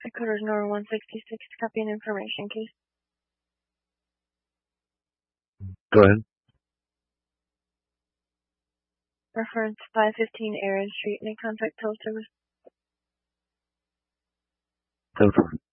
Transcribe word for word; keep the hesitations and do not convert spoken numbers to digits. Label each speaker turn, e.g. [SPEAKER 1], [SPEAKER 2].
[SPEAKER 1] Headquarters number one sixty-six, copying information case.
[SPEAKER 2] Go ahead.
[SPEAKER 1] Reference five fifteen Aaron Street. May contact teleservice.
[SPEAKER 2] ten four.